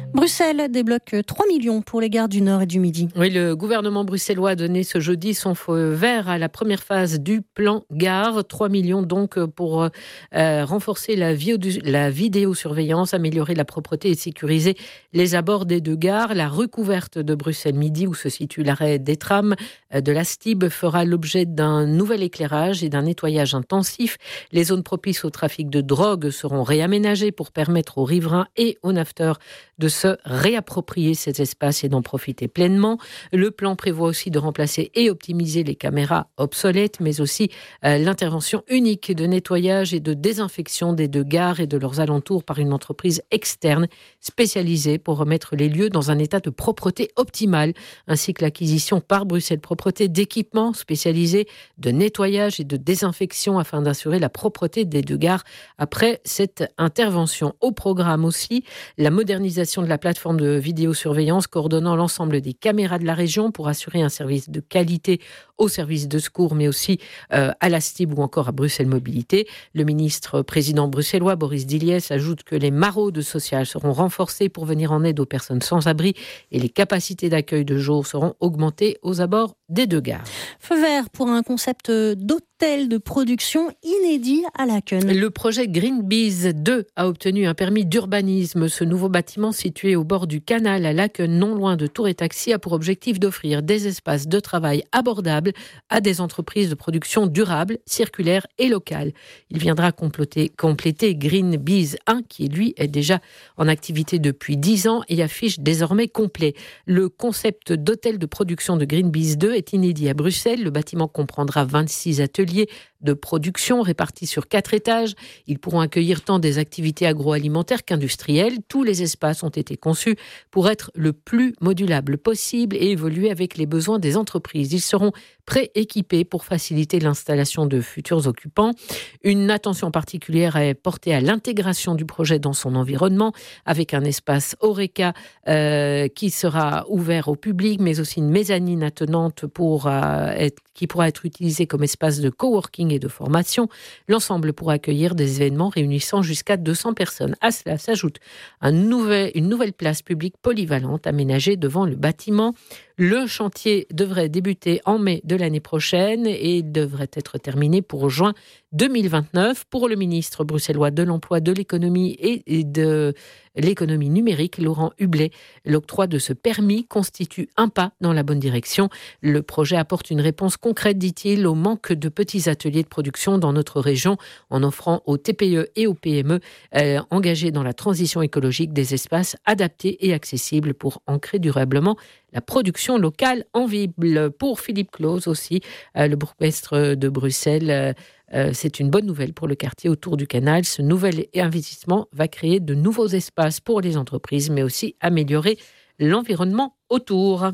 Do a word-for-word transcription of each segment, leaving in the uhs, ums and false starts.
Bruxelles débloque trois millions pour les gares du Nord et du Midi. Oui, le gouvernement bruxellois a donné ce jeudi son feu vert à la première phase du plan gare. trois millions donc pour euh, renforcer la, vi- la vidéosurveillance, améliorer la propreté et sécuriser les abords des deux gares. La rue couverte de Bruxelles-Midi, où se situe l'arrêt des trams de la S T I B, fera l'objet d'un nouvel éclairage et d'un nettoyage intensif. Les zones propices au trafic de drogue seront réaménagées pour permettre aux riverains et aux naveteurs de se réapproprier ces espaces et d'en profiter pleinement. Le plan prévoit aussi de remplacer et optimiser les caméras obsolètes, mais aussi euh, l'intervention unique de nettoyage et de désinfection des deux gares et de leurs alentours par une entreprise externe spécialisée pour remettre les lieux dans un état de propreté optimale, ainsi que l'acquisition par Bruxelles Propreté d'équipements spécialisés de nettoyage et de désinfection afin d'assurer la propreté des deux gares après cette intervention. Au programme aussi, la modernisation de la plateforme de vidéosurveillance coordonnant l'ensemble des caméras de la région pour assurer un service de qualité au service de secours, mais aussi euh, à la S T I B ou encore à Bruxelles Mobilité. Le ministre président bruxellois Boris Diliès ajoute que les maraudes sociales seront renforcées pour venir en aide aux personnes sans abri et les capacités d'accueil de jour seront augmentées aux abords des deux gares. Feu vert pour un concept d'hôtel de production inédit à Laken. Le projet Green Bees deux a obtenu un permis d'urbanisme. Ce nouveau bâtiment situé au bord du canal à Laken, non loin de Tour et Taxi, a pour objectif d'offrir des espaces de travail abordables à des entreprises de production durable, circulaire et locale. Il viendra compléter, compléter Green Bees un qui, lui, est déjà en activité depuis dix ans et affiche désormais complet. Le concept d'hôtel de production de Green Bees deux est inédit à Bruxelles. Le bâtiment comprendra vingt-six ateliers de production répartis sur quatre étages. Ils pourront accueillir tant des activités agroalimentaires qu'industrielles. Tous les espaces ont été conçus pour être le plus modulable possible et évoluer avec les besoins des entreprises. Ils seront pré-équipés pour faciliter l'installation de futurs occupants. Une attention particulière est portée à l'intégration du projet dans son environnement, avec un espace Horeca euh, qui sera ouvert au public, mais aussi une mezzanine attenante pour, euh, être, qui pourra être utilisée comme espace de coworking et de formation. L'ensemble pourra accueillir des événements réunissant jusqu'à deux cents personnes. À cela s'ajoute un nouvel, une nouvelle place publique polyvalente aménagée devant le bâtiment. Le chantier devrait débuter en mai de l'année prochaine et devrait être terminé pour juin deux mille vingt-neuf. Pour le ministre bruxellois de l'Emploi, de l'Économie et de l'économie numérique, Laurent Hublet, l'octroi de ce permis constitue un pas dans la bonne direction. Le projet apporte une réponse concrète, dit-il, au manque de petits ateliers de production dans notre région, en offrant aux T P E et aux P M E euh, engagés dans la transition écologique des espaces adaptés et accessibles pour ancrer durablement la production locale en ville. Pour Philippe Claus aussi, euh, le bourgmestre de Bruxelles, euh, euh, c'est une bonne nouvelle pour le quartier autour du canal. Ce nouvel investissement va créer de nouveaux espaces pour les entreprises, mais aussi améliorer l'environnement autour.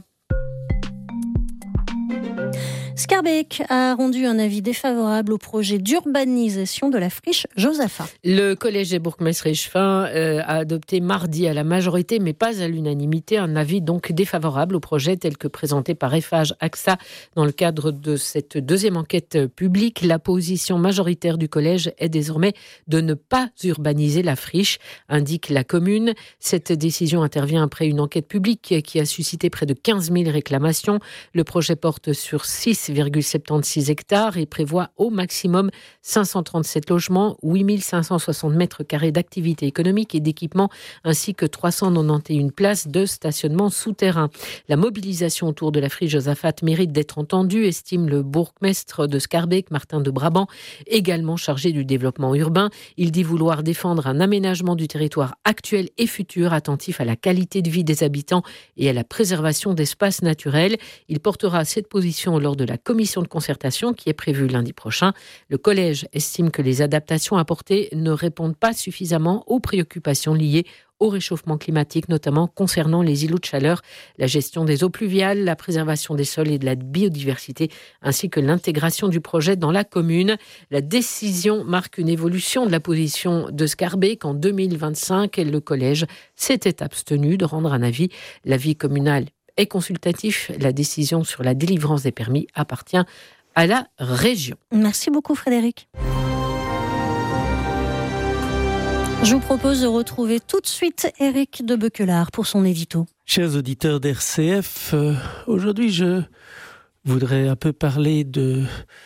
Scarbeck a rendu un avis défavorable au projet d'urbanisation de la friche Josaphat. Le collège des bourgmestres Richefin euh, a adopté mardi à la majorité, mais pas à l'unanimité, un avis donc défavorable au projet tel que présenté par Eiffage A X A dans le cadre de cette deuxième enquête publique. La position majoritaire du collège est désormais de ne pas urbaniser la friche, indique la commune. Cette décision intervient après une enquête publique qui a suscité près de quinze mille réclamations. Le projet porte sur six virgule soixante-seize hectares et prévoit au maximum cinq cent trente-sept logements, huit mille cinq cent soixante mètres carrés d'activité économique et d'équipement, ainsi que trois cent quatre-vingt-onze places de stationnement souterrain. La mobilisation autour de la friche Josaphat mérite d'être entendue, estime le bourgmestre de Scarbeck, Martin de Brabant, également chargé du développement urbain. Il dit vouloir défendre un aménagement du territoire actuel et futur, attentif à la qualité de vie des habitants et à la préservation d'espaces naturels. Il portera cette position lors de la commission de concertation qui est prévue lundi prochain. Le collège estime que les adaptations apportées ne répondent pas suffisamment aux préoccupations liées au réchauffement climatique, notamment concernant les îlots de chaleur, la gestion des eaux pluviales, la préservation des sols et de la biodiversité, ainsi que l'intégration du projet dans la commune. La décision marque une évolution de la position de Scarbeck. En deux mille vingt-cinq, le collège s'était abstenu de rendre un avis. L'avis communal est consultatif. La décision sur la délivrance des permis appartient à la région. Merci beaucoup Frédéric. Je vous propose de retrouver tout de suite Éric de Beuquelard pour son édito. Chers auditeurs d'R C F, euh, aujourd'hui je voudrais un peu parler de,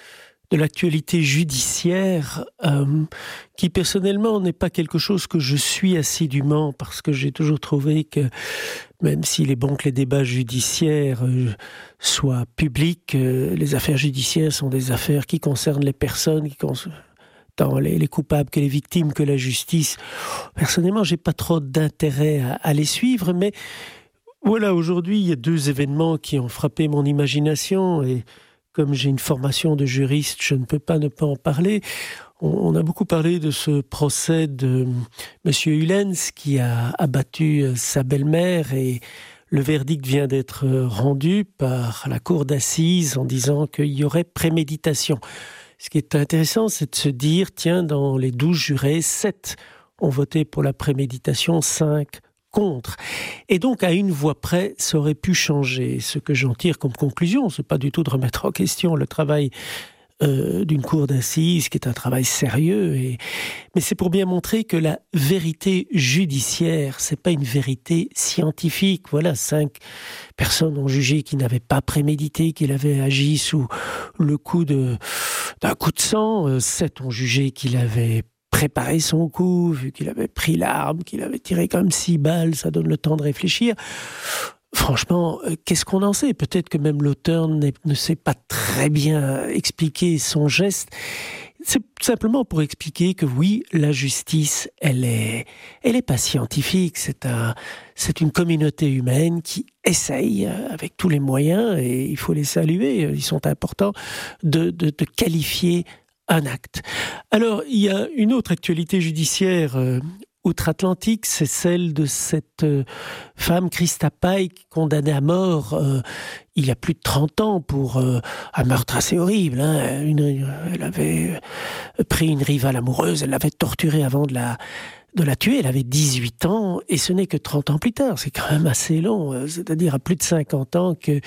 de l'actualité judiciaire euh, qui personnellement n'est pas quelque chose que je suis assidûment parce que j'ai toujours trouvé que même s'il est bon que les débats judiciaires euh, soient publics, euh, les affaires judiciaires sont des affaires qui concernent les personnes, qui concernent tant les, les coupables que les victimes, que la justice. Personnellement, j'ai pas trop d'intérêt à, à les suivre, mais voilà, aujourd'hui, il y a deux événements qui ont frappé mon imagination et comme j'ai une formation de juriste, je ne peux pas ne pas en parler. On, on a beaucoup parlé de ce procès de M. Hulens qui a abattu sa belle-mère et le verdict vient d'être rendu par la cour d'assises en disant qu'il y aurait préméditation. Ce qui est intéressant, c'est de se dire, tiens, dans les douze jurés, sept ont voté pour la préméditation, cinq contre. Et donc, à une voix près, ça aurait pu changer. Ce que j'en tire comme conclusion, c'est pas du tout de remettre en question le travail euh, d'une cour d'assises, qui est un travail sérieux, et... mais c'est pour bien montrer que la vérité judiciaire, c'est pas une vérité scientifique. Voilà, cinq personnes ont jugé qu'il n'avait pas prémédité, qu'il avait agi sous le coup de, d'un coup de sang. Euh, sept ont jugé qu'il avait préparé son coup, vu qu'il avait pris l'arme, qu'il avait tiré comme six balles, ça donne le temps de réfléchir. Franchement, qu'est-ce qu'on en sait ? Peut-être que même l'auteur ne sait pas très bien expliquer son geste. C'est simplement pour expliquer que oui, la justice, elle est, elle est pas scientifique. C'est un, c'est une communauté humaine qui essaye avec tous les moyens, et il faut les saluer, ils sont importants, de, de, de qualifier un acte. Alors, il y a une autre actualité judiciaire euh, outre-Atlantique, c'est celle de cette euh, femme, Christa Pike, condamnée à mort euh, il y a plus de trente ans pour euh, un meurtre assez horrible. Hein. Une, elle avait pris une rivale amoureuse, elle l'avait torturée avant de la, de la tuer. Elle avait dix-huit ans, et ce n'est que trente ans plus tard. C'est quand même assez long, euh, c'est-à-dire à plus de cinquante ans que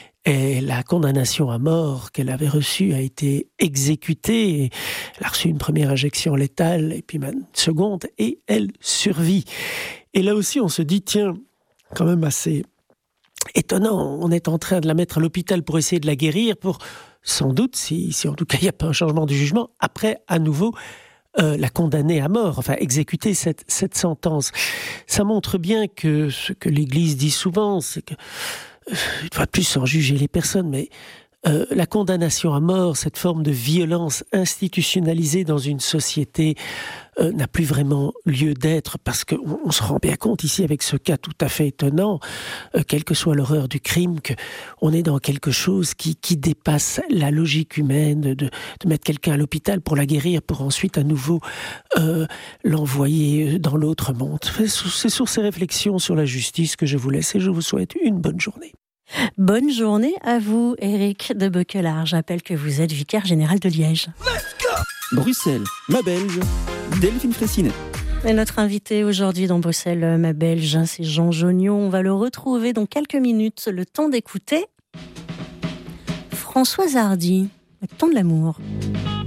et la condamnation à mort qu'elle avait reçue a été exécutée. Elle a reçu une première injection létale et puis une seconde, et elle survit. Et là aussi, on se dit, tiens, quand même assez étonnant, on est en train de la mettre à l'hôpital pour essayer de la guérir, pour sans doute, si, si en tout cas il n'y a pas un changement du jugement, après à nouveau euh, la condamner à mort, enfin exécuter cette, cette sentence. Ça montre bien que ce que l'Église dit souvent, c'est que une fois de plus, sans juger les personnes, mais euh, la condamnation à mort, cette forme de violence institutionnalisée dans une société euh, n'a plus vraiment lieu d'être, parce qu'on on se rend bien compte ici avec ce cas tout à fait étonnant, euh, quelle que soit l'horreur du crime, qu'on est dans quelque chose qui, qui dépasse la logique humaine, de, de mettre quelqu'un à l'hôpital pour la guérir, pour ensuite à nouveau euh, l'envoyer dans l'autre monde. C'est sur ces réflexions sur la justice que je vous laisse et je vous souhaite une bonne journée. Bonne journée à vous, Éric de Beuquelard. J'appelle que vous êtes vicaire général de Liège. Bruxelles, ma belge, Delphine Fraissinet. Et notre invité aujourd'hui dans Bruxelles, ma belge, c'est Jean Jognon. On va le retrouver dans quelques minutes. Le temps d'écouter Françoise Hardy, le temps de l'amour.